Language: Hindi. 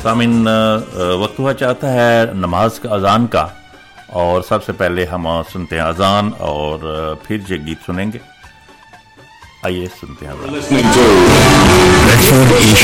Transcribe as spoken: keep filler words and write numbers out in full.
सामिन, वक्त हुआ चाहता है नमाज का, अजान का, और सबसे पहले हम सुनते हैं अजान और फिर ये गीत सुनेंगे। आइए सुनते हैं।